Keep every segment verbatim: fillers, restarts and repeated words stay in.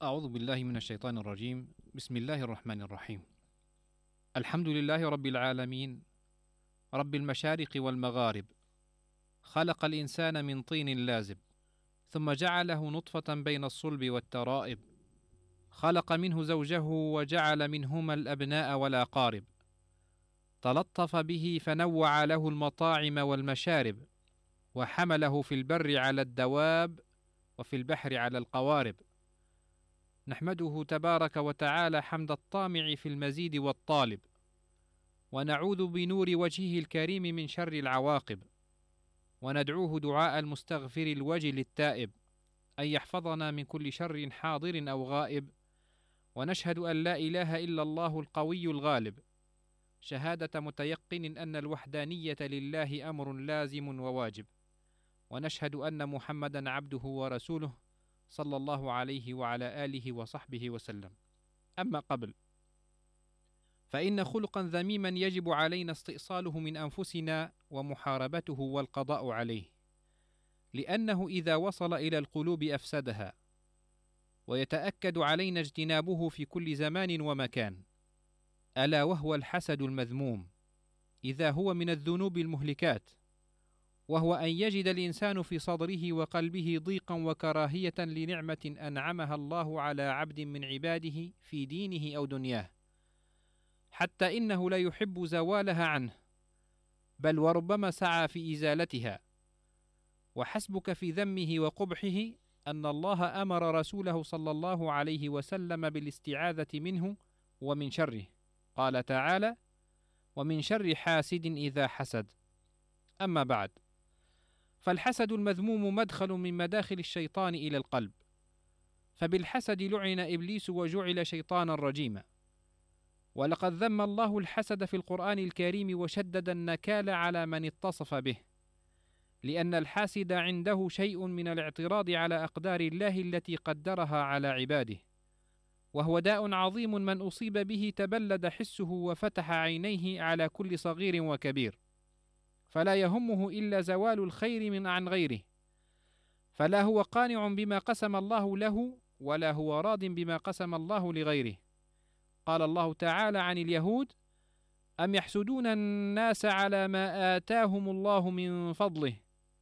أعوذ بالله من الشيطان الرجيم. بسم الله الرحمن الرحيم. الحمد لله رب العالمين، رب المشارق والمغارب. خلق الإنسان من طين لازب، ثم جعله نطفة بين الصلب والترائب، خلق منه زوجه وجعل منهما الأبناء والأقارب، تلطف به فنوع له المطاعم والمشارب، وحمله في البر على الدواب وفي البحر على القوارب. نحمده تبارك وتعالى حمد الطامع في المزيد والطالب، ونعوذ بنور وجهه الكريم من شر العواقب، وندعوه دعاء المستغفر الوجل التائب أن يحفظنا من كل شر حاضر أو غائب. ونشهد أن لا إله إلا الله القوي الغالب، شهادة متيقن أن الوحدانية لله أمر لازم وواجب. ونشهد أن محمدا عبده ورسوله صلى الله عليه وعلى آله وصحبه وسلم. أما قبل، فإن خلقا ذميما يجب علينا استئصاله من أنفسنا ومحاربته والقضاء عليه، لأنه إذا وصل إلى القلوب أفسدها، ويتأكد علينا اجتنابه في كل زمان ومكان، ألا وهو الحسد المذموم، إذا هو من الذنوب المهلكات، وهو أن يجد الإنسان في صدره وقلبه ضيقا وكراهية لنعمة أنعمها الله على عبد من عباده في دينه أو دنياه، حتى إنه لا يحب زوالها عنه، بل وربما سعى في إزالتها. وحسبك في ذمه وقبحه أن الله أمر رسوله صلى الله عليه وسلم بالاستعاذة منه ومن شره، قال تعالى: ومن شر حاسد إذا حسد. أما بعد، فالحسد المذموم مدخل من مداخل الشيطان إلى القلب، فبالحسد لعن إبليس وجعل شيطانا رجيما. ولقد ذم الله الحسد في القرآن الكريم وشدد النكال على من اتصف به، لأن الحاسد عنده شيء من الاعتراض على أقدار الله التي قدرها على عباده، وهو داء عظيم من أصيب به تبلد حسه وفتح عينيه على كل صغير وكبير، فلا يهمه إلا زوال الخير من عن غيره، فلا هو قانع بما قسم الله له، ولا هو راض بما قسم الله لغيره. قال الله تعالى عن اليهود: أم يحسدون الناس على ما آتاهم الله من فضله.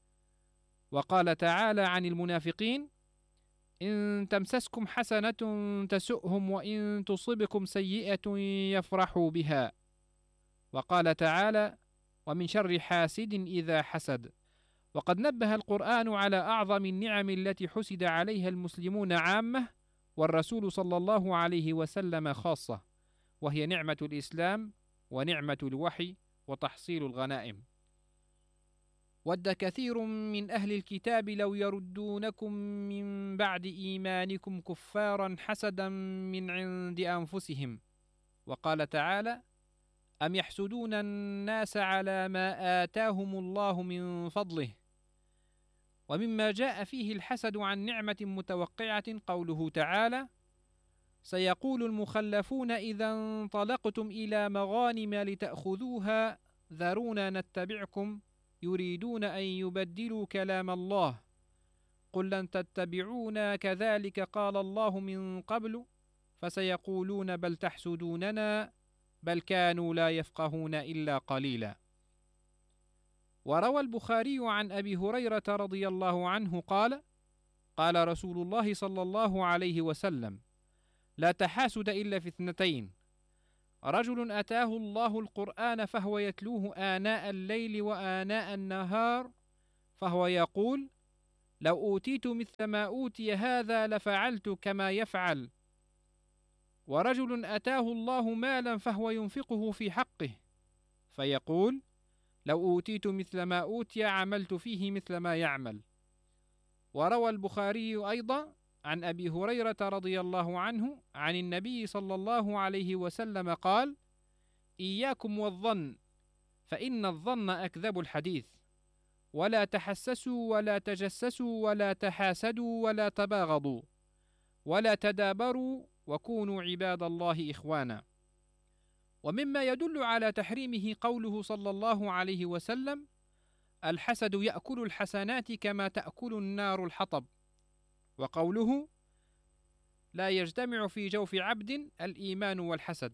وقال تعالى عن المنافقين: إن تمسسكم حسنة تسؤهم وإن تصبكم سيئة يفرحوا بها. وقال تعالى: ومن شر حاسد إذا حسد. وقد نبه القرآن على أعظم النعم التي حسد عليها المسلمون عامة، والرسول صلى الله عليه وسلم خاصة، وهي نعمة الإسلام ونعمة الوحي وتحصيل الغنائم. ود كثير من أهل الكتاب لو يردونكم من بعد إيمانكم كفارا حسدا من عند أنفسهم. وقال تعالى: أم يحسدون الناس على ما آتاهم الله من فضله. ومما جاء فيه الحسد عن نعمة متوقعة قوله تعالى: سيقول المخلفون إذا انطلقتم إلى مغانم لتأخذوها ذرونا نتبعكم يريدون أن يبدلوا كلام الله قل لن تتبعونا كذلك قال الله من قبل فسيقولون بل تحسدوننا بل كانوا لا يفقهون إلا قليلا. وروى البخاري عن أبي هريرة رضي الله عنه قال: قال رسول الله صلى الله عليه وسلم: لا تحاسد إلا في اثنتين: رجل أتاه الله القرآن فهو يتلوه آناء الليل وآناء النهار فهو يقول: لو أوتيت مثل ما أوتي هذا لفعلت كما يفعل. ورجل أتاه الله مالا فهو ينفقه في حقه فيقول: لو أوتيت مثل ما أوتي عملت فيه مثل ما يعمل. وروى البخاري أيضا عن أبي هريرة رضي الله عنه عن النبي صلى الله عليه وسلم قال: إياكم والظن فإن الظن أكذب الحديث، ولا تحسسوا ولا تجسسوا ولا تحاسدوا ولا تباغضوا ولا تدابروا وكونوا عباد الله إخوانا. ومما يدل على تحريمه قوله صلى الله عليه وسلم: الحسد يأكل الحسنات كما تأكل النار الحطب. وقوله: لا يجتمع في جوف عبد الإيمان والحسد،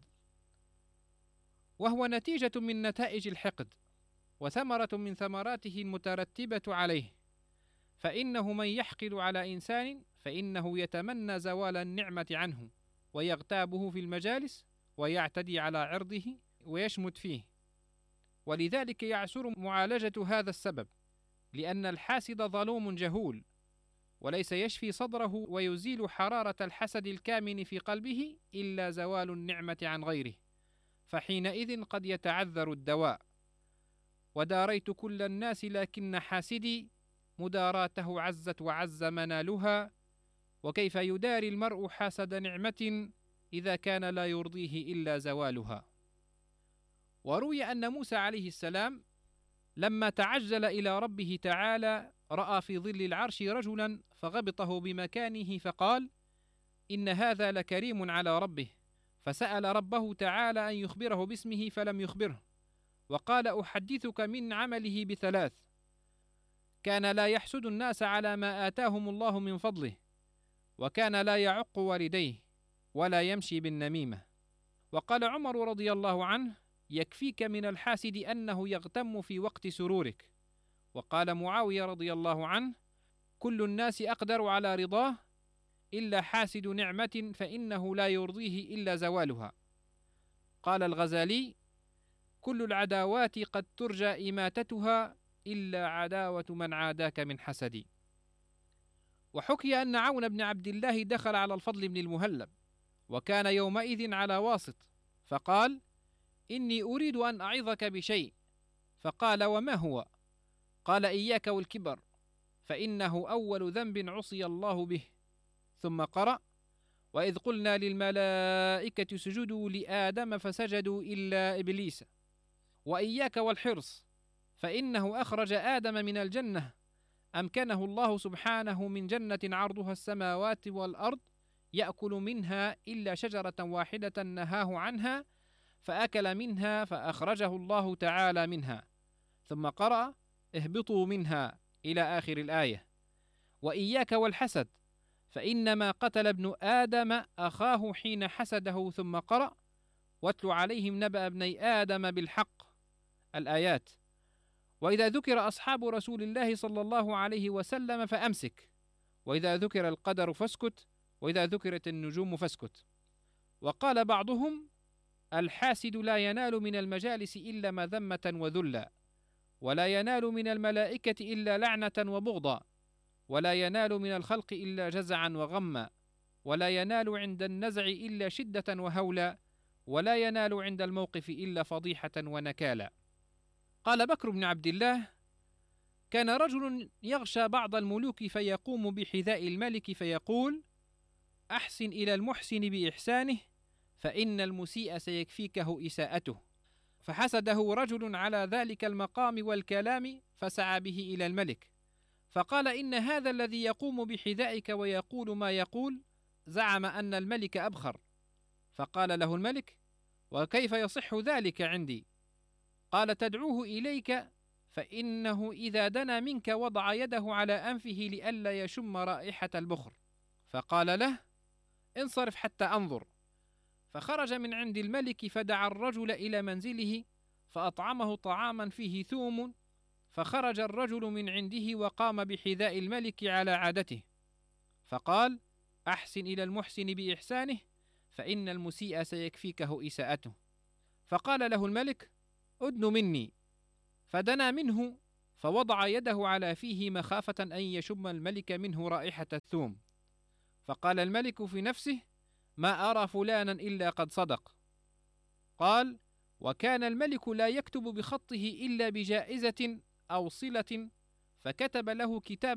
وهو نتيجة من نتائج الحقد وثمرة من ثمراته المترتبة عليه، فإنه من يحقد على إنسان فإنه يتمنى زوال النعمة عنه ويغتابه في المجالس ويعتدي على عرضه ويشمت فيه، ولذلك يعسر معالجة هذا السبب، لأن الحاسد ظلوم جهول، وليس يشفي صدره ويزيل حرارة الحسد الكامن في قلبه إلا زوال النعمة عن غيره، فحينئذ قد يتعذر الدواء. وداريت كل الناس لكن حاسدي مداراته عزت وعز منالها، وكيف يداري المرء حاسد نعمة إذا كان لا يرضيه إلا زوالها. وروي أن موسى عليه السلام لما تعجل إلى ربه تعالى رأى في ظل العرش رجلا فغبطه بمكانه فقال: إن هذا لكريم على ربه، فسأل ربه تعالى أن يخبره باسمه فلم يخبره، وقال: أحدثك من عمله بثلاث: كان لا يحسد الناس على ما آتاهم الله من فضله، وكان لا يعق والديه، ولا يمشي بالنميمة. وقال عمر رضي الله عنه: يكفيك من الحاسد أنه يغتم في وقت سرورك. وقال معاوية رضي الله عنه: كل الناس أقدر على رضاه إلا حاسد نعمة فإنه لا يرضيه إلا زوالها. قال الغزالي: كل العداوات قد ترجى إماتتها إلا عداوة من عاداك من حسدي. وحكي أن عون بن عبد الله دخل على الفضل بن المهلب، وكان يومئذ على واسط، فقال: إني أريد أن أعظك بشيء. فقال: وما هو؟ قال: إياك والكبر، فإنه أول ذنب عصي الله به. ثم قرأ: وإذ قلنا للملائكة اسجدوا لآدم فسجدوا إلا إبليس. وإياك والحرص، فإنه أخرج آدم من الجنة، أمكنه الله سبحانه من جنة عرضها السماوات والأرض يأكل منها إلا شجرة واحدة نهاه عنها، فأكل منها فأخرجه الله تعالى منها. ثم قرأ: اهبطوا منها إلى آخر الآية. وإياك والحسد، فإنما قتل ابن آدم أخاه حين حسده. ثم قرأ: واتل عليهم نبأ ابني آدم بالحق، الآيات. وإذا ذكر أصحاب رسول الله صلى الله عليه وسلم فأمسك، وإذا ذكر القدر فاسكت، وإذا ذكرت النجوم فاسكت. وقال بعضهم: الحاسد لا ينال من المجالس إلا مذمة وذلا، ولا ينال من الملائكة إلا لعنة وبغضا، ولا ينال من الخلق إلا جزعا وغما، ولا ينال عند النزع إلا شدة وهولا، ولا ينال عند الموقف إلا فضيحة ونكالا. قال بكر بن عبد الله: كان رجل يغشى بعض الملوك فيقوم بحذاء الملك فيقول: أحسن إلى المحسن بإحسانه، فإن المسيء سيكفيكه إساءته. فحسده رجل على ذلك المقام والكلام فسعى به إلى الملك، فقال: إن هذا الذي يقوم بحذائك ويقول ما يقول زعم أن الملك أبخر. فقال له الملك: وكيف يصح ذلك عندي؟ قال: تدعوه إليك، فإنه إذا دنا منك وضع يده على أنفه لئلا يشم رائحة البخر. فقال له: انصرف حتى أنظر. فخرج من عند الملك فدعا الرجل إلى منزله فأطعمه طعاما فيه ثوم، فخرج الرجل من عنده وقام بحذاء الملك على عادته، فقال: أحسن إلى المحسن بإحسانه، فإن المسيء سيكفيكه إساءته. فقال له الملك: أدن مني. فدنا منه فوضع يده على فيه مخافة أن يشم الملك منه رائحة الثوم. فقال الملك في نفسه: ما أرى فلانا إلا قد صدق. قال: وكان الملك لا يكتب بخطه إلا بجائزة أو صلة، فكتب له كتاب